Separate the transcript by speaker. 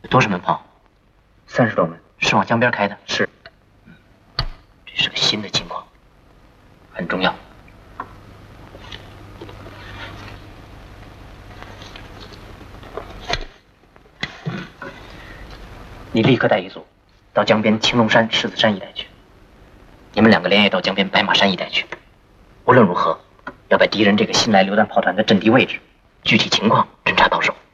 Speaker 1: 多少门炮
Speaker 2: ？30多门。
Speaker 1: 是往江边开的？
Speaker 2: 是。
Speaker 1: 这是个新的情况，很重要。你立刻带一组到江边青龙山、狮子山一带去。你们2个连夜到江边白马山一带去。无论如何，要把敌人这个新来榴弹炮团的阵地位置、具体情况侦查到手。